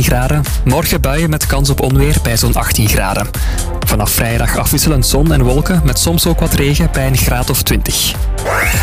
16 graden. Morgen buien met kans op onweer bij zo'n 18 graden. Vanaf vrijdag afwisselend zon en wolken met soms ook wat regen bij een graad of 20.